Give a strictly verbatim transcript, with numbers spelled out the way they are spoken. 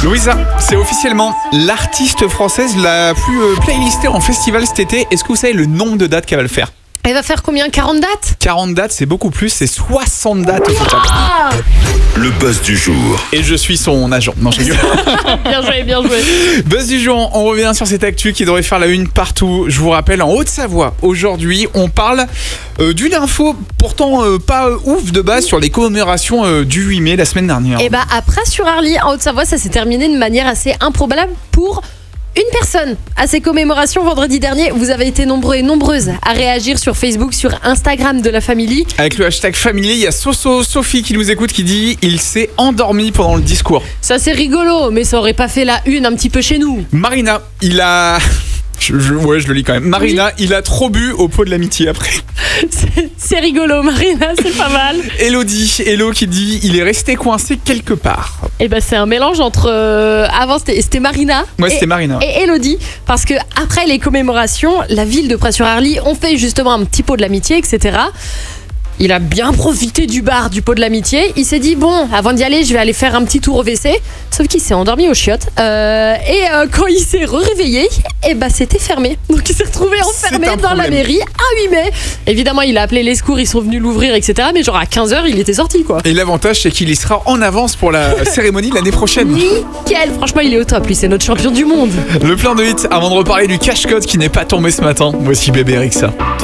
Louisa, c'est officiellement l'artiste française la plus euh, playlistée en festival cet été. Est-ce que vous savez le nombre de dates qu'elle va le faire ? Elle va faire combien ? quarante dates ? quarante dates, c'est beaucoup plus, c'est soixante dates au total. Ah, Le buzz du jour. Et je suis son agent. Non, je rigole. bien joué, bien joué. Buzz du jour, on revient sur cette actu qui devrait faire la une partout. Je vous rappelle, en Haute-Savoie, aujourd'hui, on parle euh, d'une info pourtant euh, pas euh, ouf de base sur les commémorations euh, du huit mai la semaine dernière. Et bah après sur Arly, en Haute-Savoie, ça s'est terminé de manière assez improbable pour une personne. À ces commémorations vendredi dernier, vous avez été nombreux et nombreuses à réagir sur Facebook, sur Instagram de la Family. Avec le hashtag Family, il y a Soso Sophie qui nous écoute qui dit « Il s'est endormi pendant le discours ». Ça c'est rigolo, mais ça aurait pas fait la une un petit peu chez nous. Marina, il a... Je, je- ouais, je le lis quand même. Marina, il a trop bu au pot de l'amitié après. C'est, c'est rigolo, Marina, c'est pas mal. Elodie, Hello qui dit « Il est resté coincé quelque part Et bah c'est un mélange entre... euh, avant c'était, c'était Marina. ». Moi, et- c'était Marina. Et Elodie, parce que après les commémorations, la ville de Près-sur-Arly ont fait justement un petit pot de l'amitié, et cetera. Il a bien profité du bar du pot de l'amitié. Il s'est dit bon, avant d'y aller, je vais aller faire un petit tour au W C. Sauf qu'il s'est endormi aux chiottes. Euh, et euh, quand il s'est réveillé, et bah c'était fermé. Donc il s'est retrouvé enfermé C'est un dans la problème. mairie à huit mai. Évidemment, il a appelé les secours, ils sont venus l'ouvrir, et cetera. Mais genre à quinze heures, il était sorti quoi. Et l'avantage, c'est qu'il y sera en avance pour la cérémonie l'année prochaine. Nickel, franchement, il est au top. Lui, c'est notre champion du monde. Le plein de hits avant de reparler du cash code qui n'est pas tombé ce matin. Voici Bébé Rexha.